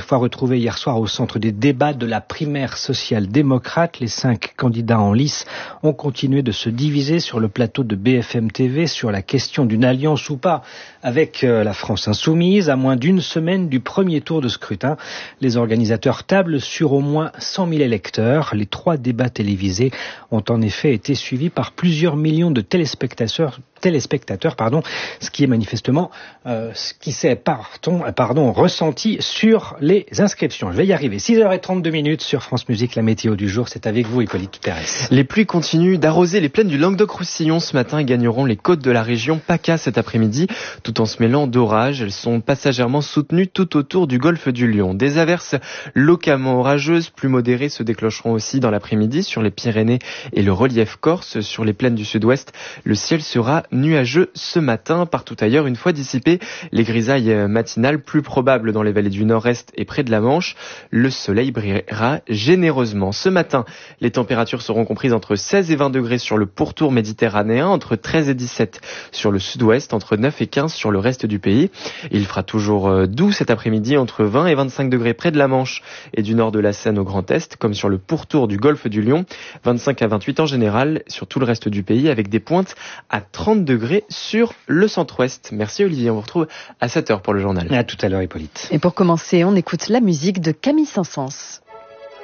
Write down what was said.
fois retrouvés hier soir au centre des débats de la primaire social-démocrate. Les 5 candidats en lice ont continué de se diviser sur le plateau de BFM TV sur la question d'une alliance ou pas avec la France insoumise. À moins d'une semaine du premier tour de scrutin, les organisateurs tablent sur au moins 100 000 électeurs. Les 3 débats télévisés ont en effet été suivis par plusieurs millions de téléspectateurs, ce qui est manifestement ce qui s'est ressenti sur les inscriptions. Je vais y arriver. 6h32 sur France Musique, la météo du jour. C'est avec vous, Hippolyte Pérez. Les pluies continuent d'arroser les plaines du Languedoc-Roussillon ce matin et gagneront les côtes de la région PACA cet après-midi, tout en se mêlant d'orages. Elles sont passagèrement soutenues tout autour du golfe du Lion. Des averses localement orageuses, plus modérées, se déclencheront aussi dans l'après-midi sur les Pyrénées et le relief corse. Sur les plaines du sud-ouest, le ciel sera nuageux ce matin. Partout ailleurs, une fois dissipées les grisailles matinales, plus probables dans les vallées du nord-est et près de la Manche, le soleil brillera généreusement. Ce matin, les températures seront comprises entre 16 et 20 degrés sur le pourtour méditerranéen, entre 13 et 17 sur le sud-ouest, entre 9 et 15 sur le reste du pays. Il fera toujours doux cet après-midi, entre 20 et 25 degrés près de la Manche et du nord de la Seine au Grand Est, comme sur le pourtour du golfe du Lion, 25 à 28 en général sur tout le reste du pays, avec des pointes à 30 degrés sur le centre-ouest. Merci Olivier, on vous retrouve à 7h pour le journal. À tout à l'heure Hippolyte. Et pour commencer, on écoute la musique de Camille Saint-Saëns.